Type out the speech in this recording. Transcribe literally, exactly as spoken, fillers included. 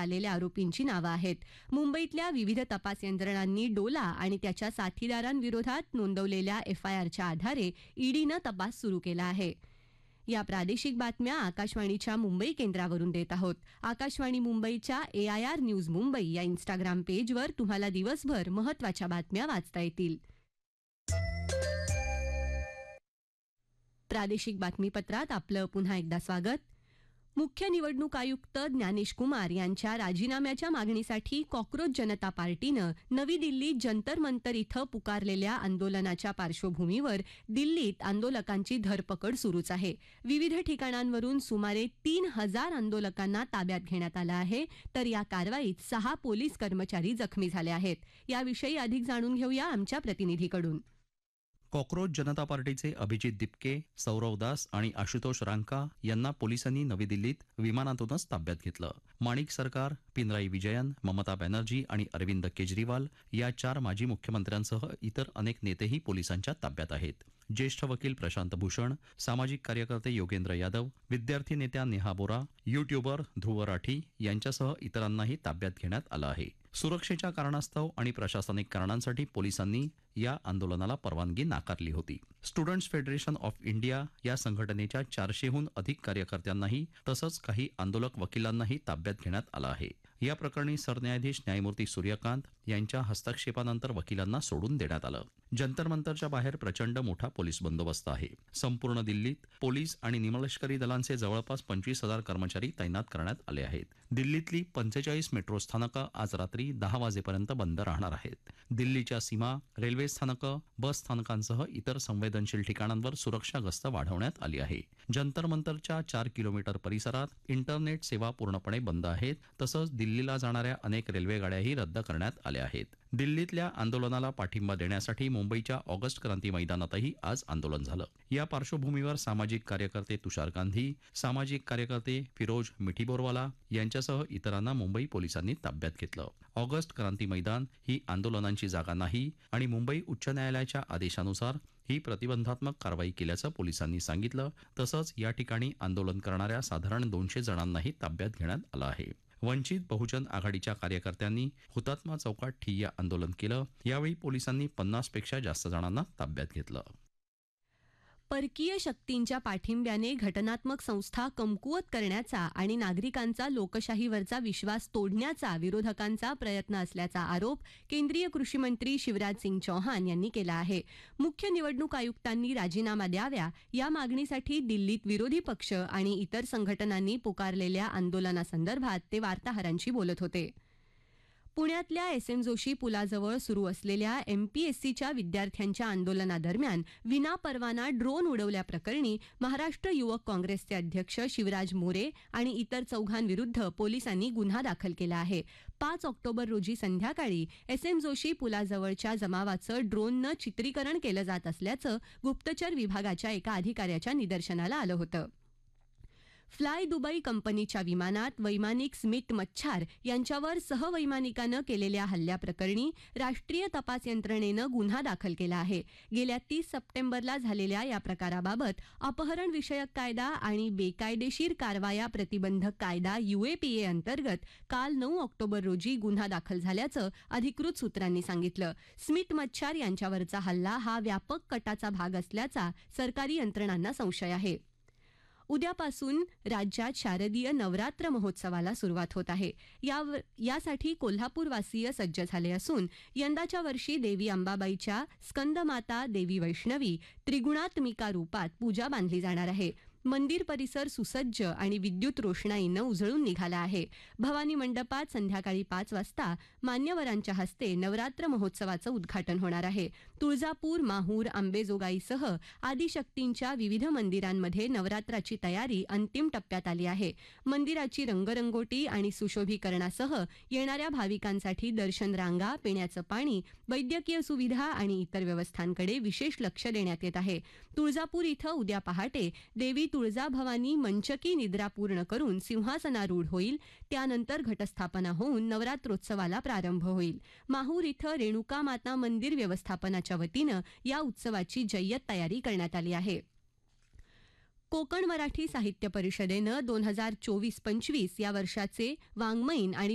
आलेल्या आरोपींची नावं आहेत. मुंबईतल्या विविध तपास यंत्रणांनी डोला आणि त्याच्या साथीदारांविरोधात नोंदवलेल्या एफआयआरच्या आधारे ईडीनं तपास सुरू केला आहे. या प्रादेशिक बातम्या आकाशवाणीच्या मुंबई केंद्रावरून देत आहोत. आकाशवाणी मुंबईच्या एआयआर न्यूज मुंबई या इन्स्टाग्राम पेजवर तुम्हाला दिवसभर महत्त्वाच्या बातम्या वाचता येतील. प्रादेशिक बातमीपत्रात आपलं पुन्हा एकदा स्वागत. मुख्य निवडणूक आयुक्त ज्ञानेश कुमार यांच्या राजीनाम्याच्या मागणीसाठी कॉक्रोच जनता पार्टीनं नवी दिल्लीत जंतर मंतर इथं पुकारलेल्या आंदोलनाच्या पार्श्वभूमीवर दिल्लीत आंदोलकांची धरपकड सुरूच आहे. विविध ठिकाणांवरून सुमारे तीन हजार आंदोलकांना ताब्यात घेण्यात आलं आहे, तर या कारवाईत सहा पोलीस कर्मचारी जखमी झाले आहेत. याविषयी अधिक जाणून घेऊया आमच्या प्रतिनिधीकडून. कॉक्रोच जनता पार्टीचे अभिजित दिपके, सौरव दास आणि आशुतोष रांका यांना पोलिसांनी नवी दिल्लीत विमानातूनच ताब्यात घेतलं. माणिक सरकार, पिनराई विजयन, ममता बॅनर्जी आणि अरविंद केजरीवाल या चार माजी मुख्यमंत्र्यांसह इतर अनेक नेतेही पोलिसांच्या ताब्यात आहेत. ज्येष्ठ वकील प्रशांत भूषण, सामाजिक कार्यकर्ते योगेंद्र यादव, विद्यार्थी नेत्या नेहा बोरा, युट्यूबर ध्रुव राठी यांच्यासह इतरांनाही ताब्यात घेण्यात आलं आहे. सुरक्षेच्या कारणास्तव आणि प्रशासनिक कारणांसाठी पोलिसांनी या आंदोलनाला परवानगी नाकारली होती. स्टुडंट्स फेडरेशन ऑफ इंडिया या संघटनेच्या चारशेहून अधिक कार्यकर्त्यांनाही तसंच काही आंदोलक वकिलांनाही ताब्यात घेण्यात आलं आहे. या प्रकरणी सरन्यायाधीश न्यायमूर्ती सूर्यकांत यांच्या हस्तक्षेपानंतर वकिलांना सोडून देण्यात आलं. जंतर मंतरच्या बाहेर प्रचंड मोठा पोलीस बंदोबस्त आहे. संपूर्ण दिल्लीत पोलीस आणि निमलष्करी दलांचे जवळपास पंचवीस हजार कर्मचारी तैनात करण्यात आले आहेत. दिल्लीतली पंचेचाळीस मेट्रो स्थानकं आज रात्री दहा वाजेपर्यंत बंद राहणार आहेत. दिल्लीच्या सीमा, रेल्वे स्थानकं, बस स्थानकांसह इतर संवेदनशील ठिकाणांवर सुरक्षा गस्त वाढवण्यात आली आहे. जंतर मंतरच्या चार किलोमीटर परिसरात इंटरनेट सेवा पूर्णपणे बंद आहेत. तसंच दिल्लीला जाणाऱ्या अनेक रेल्वेगाड्याही रद्द करण्यात आल्या आहेत. दिल्लीतल्या आंदोलनाला पाठिंबा देण्यासाठी मुंबईच्या ऑगस्ट क्रांती मैदानातही आज आंदोलन झालं. या पार्श्वभूमीवर सामाजिक कार्यकर्ते तुषार गांधी, सामाजिक कार्यकर्ते फिरोज मिठीबोरवाला यांच्यासह इतरांना मुंबई पोलिसांनी ताब्यात घेतलं. ऑगस्ट क्रांती मैदान ही आंदोलनांची जागा नाही आणि मुंबई उच्च न्यायालयाच्या आदेशानुसार ही प्रतिबंधात्मक कारवाई केल्याचं पोलिसांनी सांगितलं. तसंच या ठिकाणी आंदोलन करणाऱ्या साधारण दोनशे जणांनाही ताब्यात घेण्यात आलं आहे. वंचित बहुजन आघाडीच्या कार्यकर्त्यांनी हुतात्मा चौकात ठिय्या आंदोलन केलं. यावेळी पोलिसांनी पन्नास पेक्षा जास्त जणांना ताब्यात घेतलं. परकीय शक्तींच्या पाठिंब्याने घटनात्मक संस्था कमकुवत करण्याचा आणि नागरिकांचा लोकशाहीवरचा विश्वास तोडण्याचा विरोधकांचा प्रयत्न असल्याचा आरोप केंद्रीय कृषी मंत्री शिवराज सिंग चौहान यांनी केला आहे. मुख्य निवडणूक आयुक्तांनी राजीनामा द्यावा या मागणीसाठी दिल्लीत विरोधी पक्ष आणि इतर संघटनांनी पुकारलेल्या आंदोलनासंदर्भात ते वार्ताहरांशी बोलत होते. पुण्यातल्या एस एम जोशी पुलाजवळ सुरू असलेल्या एमपीएससीच्या विद्यार्थ्यांच्या आंदोलनादरम्यान विनापरवाना ड्रोन उडवल्याप्रकरणी महाराष्ट्र युवक काँग्रेसचे अध्यक्ष शिवराज मोरे आणि इतर चौघांविरुद्ध पोलिसांनी गुन्हा दाखल केला आहे. पाच ऑक्टोबर रोजी संध्याकाळी एस एम जोशी पुलाजवळच्या जमावाचं ड्रोननं चित्रीकरण केलं जात असल्याचं गुप्तचर विभागाच्या एका अधिकाऱ्याच्या निदर्शनाला आलं होतं. फ्लाय दुबई कंपनीच्या विमानात वैमानिक स्मित मच्छार यांच्यावर सहवैमानिकानं केलेल्या हल्ल्याप्रकरणी राष्ट्रीय तपास यंत्रणेनं गुन्हा दाखल केला आहे. गेल्या तीस सप्टेंबरला झालेल्या या प्रकाराबाबत अपहरण विषयक कायदा आणि बेकायदेशीर कारवाया प्रतिबंधक कायदा यूएपीए अंतर्गत काल नऊ ऑक्टोबर रोजी गुन्हा दाखल झाल्याचं अधिकृत सूत्रांनी सांगितलं. स्मित मच्छार यांच्यावरचा हल्ला हा व्यापक कटाचा भाग असल्याचा सरकारी यंत्रणांना संशय आहे. उद्यापासून राज्यात शारदीय नवरात्र महोत्सवाला सुरुवात होत आहे. या यासाठी कोल्हापूरवासीय सज्ज झाले असून यंदाच्या वर्षी देवी अंबाबाईच्या स्कंदमाता देवी वैष्णवी त्रिगुणात्मिका रूपात पूजा बांधली जाणार आहे. मंदिर परिसर सुसज्ज आणि विद्युत रोषणाईनं उजळून निघाला आहे. भवानी मंडपात संध्याकाळी पाच वाजता मान्यवरांच्या हस्ते नवरात्र महोत्सवाचं उद्घाटन होणार आहे. तुळजापूर, माहूर, अंबेजोगाईसह आदिशक्तींच्या विविध मंदिरांमध्ये नवरात्राची तयारी अंतिम टप्प्यात आली आहे. मंदिराची रंगरंगोटी आणि सुशोभीकरणासह येणाऱ्या भाविकांसाठी दर्शन रांगा, पिण्याचं पाणी, वैद्यकीय सुविधा आणि इतर व्यवस्थांकडे विशेष लक्ष देण्यात येत आहे. तुळजापूर इथं उद्या पहाटे देवी तुळजाभवानी मंचकी निद्रा पूर्ण करून सिंहासनारूढ होईल. त्यानंतर घटस्थापना होऊन नवरात्रोत्सवाला प्रारंभ होईल. माहूर इथं रेणुका माता मंदिर व्यवस्थापनाच्या वतीनं या उत्सवाची जय्यत तयारी करण्यात आली आहे. कोकण मराठी साहित्य परिषदेनं दोन हजार चोवीस पंचवीस या वर्षाचे वाङ्मयीन आणि